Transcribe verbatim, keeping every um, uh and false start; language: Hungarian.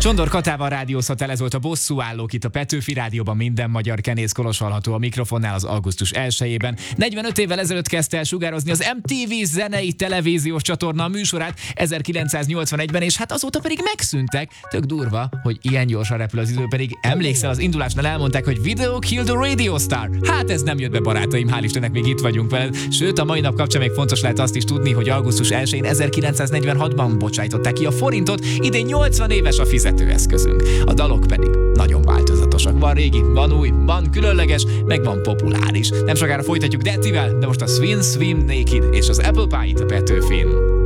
Csondor Katával rádiózhat el, ez volt a Bosszúállók itt a Petőfi Rádióban, minden magyar kenész Kolos hallható a mikrofonnál az augusztus elsejében. negyvenöt évvel ezelőtt kezdte el sugározni az em té vé zenei televíziós csatorna a műsorát ezerkilencszáznyolcvanegyben, és hát azóta pedig megszűntek. Tök durva, hogy ilyen gyorsan repül az idő, pedig emlékszel, az indulásnál elmondták, hogy Video Kill the Radio Star. Hát ez nem jött be, barátaim, hál' Istennek még itt vagyunk veled. Sőt, a mai nap kapcsán még fontos lehet azt is tudni, hogy augusztus elsején ezerkilencszáznegyvenhatban bocsájtották ki a forintot, idén nyolcvan éves a fizetőeszközünk. A dalok pedig nagyon változatosak. Van régi, van új, van különleges, meg van populáris. Nem sokára folytatjuk Dettivel, de most a Swim Swim Naked és az Apple Pie itt a Petőfin.